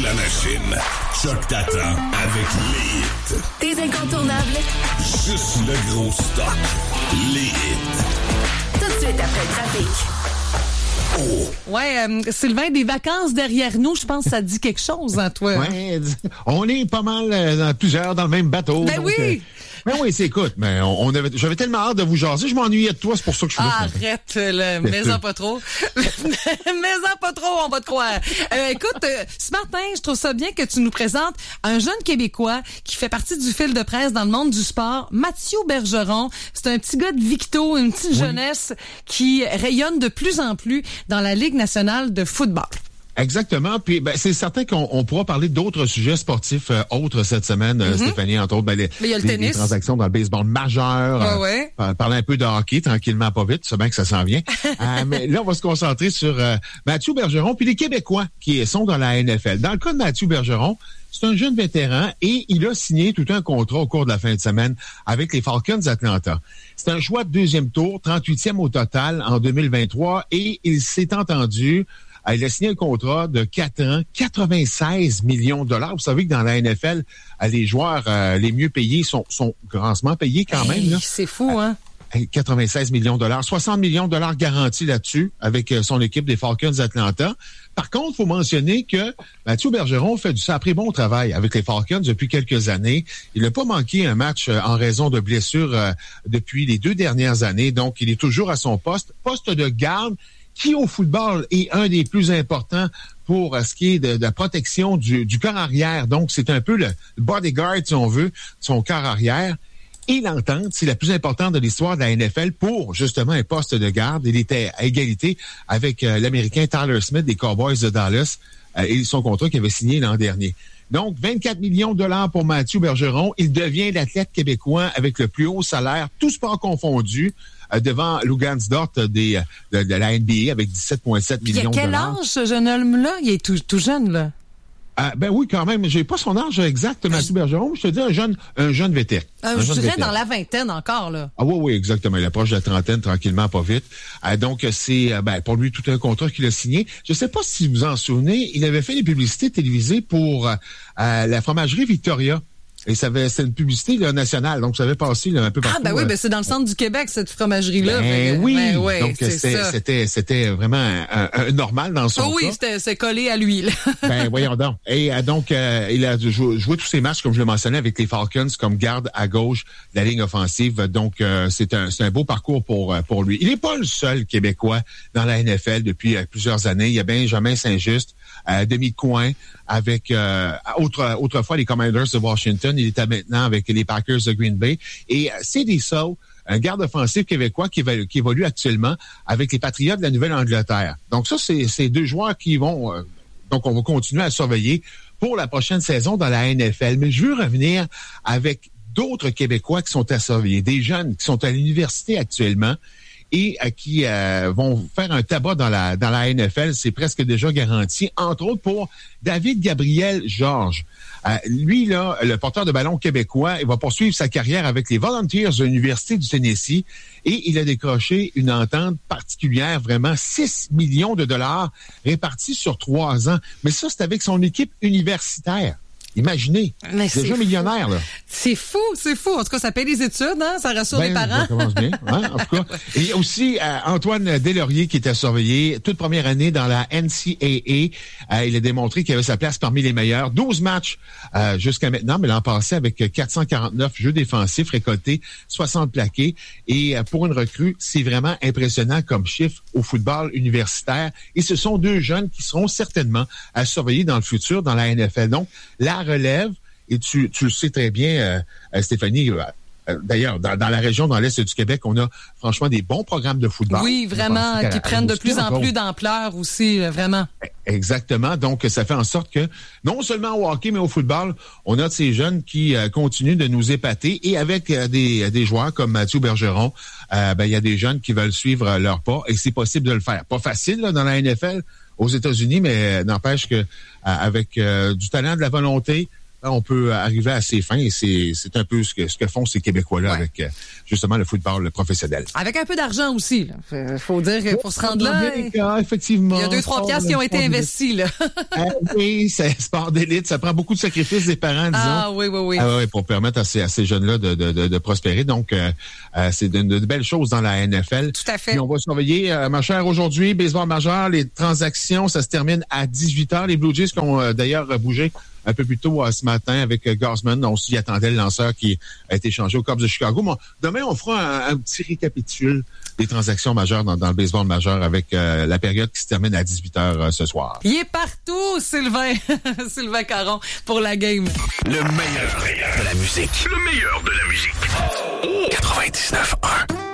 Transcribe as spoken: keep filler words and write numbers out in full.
la machine. Chuck t'attend avec les hits. Tes incontournables. Juste le gros stock. Les hits. Tout de suite après le trafic. Oh. Ouais, euh, Sylvain, des vacances derrière nous, je pense que ça dit quelque chose, hein, toi. Ouais, on est pas mal euh, dans, plusieurs dans le même bateau. Ben donc, oui! Euh, ben oui, c'est écoute, mais on, on avait, j'avais tellement hâte de vous jaser, je m'ennuyais de toi, c'est pour ça que je suis ah, là. Arrête, le, mais-en pas trop. mais-en pas trop, on va te croire. Euh, écoute, euh, ce matin, je trouve ça bien que tu nous présentes un jeune Québécois qui fait partie du fil de presse dans le monde du sport, Mathieu Bergeron. C'est un petit gars de Victo, une petite oui. jeunesse qui rayonne de plus en plus dans la Ligue nationale de football. Exactement. Puis ben, c'est certain qu'on on pourra parler d'autres sujets sportifs euh, autres cette semaine, mm-hmm. Stéphanie, entre autres. Ben, les, Mais il y a le les, tennis. les transactions dans le baseball majeur. Ouais, euh, ouais. euh, parler un peu de hockey, tranquillement, pas vite. C'est bien que ça s'en vient. euh, mais là, on va se concentrer sur euh, Mathieu Bergeron puis les Québécois qui sont dans la N F L. Dans le cas de Mathieu Bergeron, c'est un jeune vétéran et il a signé tout un contrat au cours de la fin de semaine avec les Falcons d'Atlanta. C'est un choix de deuxième tour, trente-huitième au total en deux mille vingt-trois et il s'est entendu... Il a signé un contrat de quatre ans, quatre-vingt-seize millions de dollars. Vous savez que dans la N F L, les joueurs euh, les mieux payés sont, sont grassement payés quand hey, même. Là. C'est fou, hein? quatre-vingt-seize millions de dollars, soixante millions de dollars garantis là-dessus avec son équipe des Falcons d'Atlanta. Par contre, il faut mentionner que Mathieu Bergeron fait du sacré bon travail avec les Falcons depuis quelques années. Il n'a pas manqué un match en raison de blessures euh, depuis les deux dernières années. Donc, il est toujours à son poste, poste de garde, qui au football est un des plus importants pour ce qui est de, de la protection du, du corps arrière. Donc, c'est un peu le bodyguard, si on veut, de son corps arrière. Et l'entente, c'est la plus importante de l'histoire de la N F L pour, justement, un poste de garde. Il était à égalité avec euh, l'Américain Tyler Smith des Cowboys de Dallas euh, et son contrat qu'il avait signé l'an dernier. Donc, vingt-quatre millions de dollars pour Mathieu Bergeron. Il devient l'athlète québécois avec le plus haut salaire, tout sport confondu, euh, devant Lugansdort des, de, de la N B A avec dix-sept virgule sept millions de dollars. Il y a quel âge, ce jeune homme-là? Il est tout, tout jeune, là. Ah, ben oui, quand même. J'ai pas son âge exact, Mathieu Bergeron. Je te dis un jeune, un jeune vétéran. Euh, un je jeune dirais vétéran. Dans la vingtaine encore, là. Ah oui, oui, exactement. Il approche de la trentaine, tranquillement, pas vite. Ah, donc, c'est ben, pour lui tout un contrat qu'il a signé. Je sais pas si vous vous en souvenez, il avait fait des publicités télévisées pour euh, la fromagerie Victoria. Et ça avait, c'est une publicité là, nationale, donc ça avait passé là, un peu partout. Ah, ben oui, euh, ben c'est dans le centre du Québec, cette fromagerie-là. Ben oui, ben ouais, donc c'est c'était, ça. c'était, c'était vraiment un, un normal dans son oh, oui, cas. c'était, c'est collé à lui, là. Ben voyons donc. Et euh, donc, euh, il a joué, joué tous ses matchs, comme je le mentionnais, avec les Falcons, comme garde à gauche de la ligne offensive. Donc, euh, c'est un, c'est un beau parcours pour pour lui. Il n'est pas le seul Québécois dans la N F L depuis euh, plusieurs années. Il y a Benjamin Saint-Just, euh, demi-coin, avec euh, autre, autrefois les Commanders de Washington. Il était maintenant avec les Packers de Green Bay. Et euh, C D Saul, un garde offensif québécois qui, va, qui évolue actuellement avec les Patriots de la Nouvelle-Angleterre. Donc ça, c'est, c'est deux joueurs qui vont... Euh, donc on va continuer à surveiller pour la prochaine saison dans la N F L. Mais je veux revenir avec d'autres Québécois qui sont à surveiller, des jeunes qui sont à l'université actuellement et à qui euh, vont faire un tabac dans la dans la N F L, c'est presque déjà garanti, entre autres pour David Gabriel Georges. Euh, lui, là, le porteur de ballon québécois, il va poursuivre sa carrière avec les Volunteers de l'Université du Tennessee et il a décroché une entente particulière, vraiment six millions de dollars répartis sur trois ans. Mais ça, c'est avec son équipe universitaire. Imaginez, mais c'est déjà millionnaire, là. C'est fou, c'est fou. En tout cas, ça paye les études, hein? Ça rassure ben, les parents. Ça commence bien, hein? En tout cas. Et il y a aussi euh, Antoine Deslauriers qui était surveillé toute première année dans la N C A A. Euh, il a démontré qu'il avait sa place parmi les meilleurs. douze matchs euh, jusqu'à maintenant, mais l'an passé avec quatre cent quarante-neuf jeux défensifs récoltés, soixante plaqués. Et euh, pour une recrue, c'est vraiment impressionnant comme chiffre au football universitaire. Et ce sont deux jeunes qui seront certainement à surveiller dans le futur dans la N F L. Donc, la relève, et tu, tu le sais très bien, euh, Stéphanie, euh, d'ailleurs, dans, dans la région, dans l'Est du Québec, on a franchement des bons programmes de football. Oui, vraiment, qui prennent de plus en plus d'ampleur aussi, vraiment. Exactement. Donc, ça fait en sorte que, non seulement au hockey, mais au football, on a de ces jeunes qui euh, continuent de nous épater. Et avec euh, des, des joueurs comme Mathieu Bergeron, euh, ben, il y a des jeunes qui veulent suivre euh, leur pas, et c'est possible de le faire. Pas facile là, dans la N F L, aux États-Unis, mais euh, n'empêche que euh, avec euh, du talent, de la volonté, on peut arriver à ses fins et c'est, c'est un peu ce que, ce que font ces Québécois-là ouais. avec, justement, le football professionnel. Avec un peu d'argent aussi, là. Faut dire que pour se rendre là, cas, effectivement. Il y a deux, trois piastres qui ont été investis, là. ah, oui, c'est sport d'élite. Ça prend beaucoup de sacrifices des parents, disons. Ah oui, oui, oui. Ah, oui, pour permettre à ces, à ces jeunes-là de, de, de, de prospérer. Donc, euh, euh, c'est de, de belles choses dans la N F L. Tout à fait. Puis on va surveiller, euh, ma chère, aujourd'hui, baseball majeur, les transactions, ça se termine à dix-huit heures. Les Blue Jays qui ont euh, d'ailleurs bougé un peu plus tôt euh, ce matin avec euh, Gausman. On s'y attendait, le lanceur qui a été échangé aux Cubs de Chicago. Bon, demain, on fera un, un petit récapitule des transactions majeures dans, dans le baseball majeur avec euh, la période qui se termine à dix-huit heures euh, ce soir. Il est partout, Sylvain. Sylvain Caron pour la game. Le meilleur de la musique. Le meilleur de la musique. quatre-vingt-dix-neuf un.